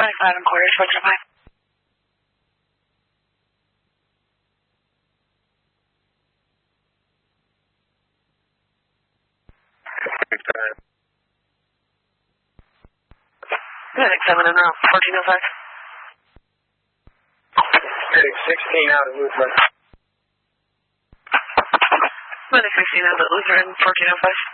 Back 5 and quarters, 405. Medic 7 and 1405. Medic 16 out of Lutheran. Medic 16 out of Lutheran, 1405.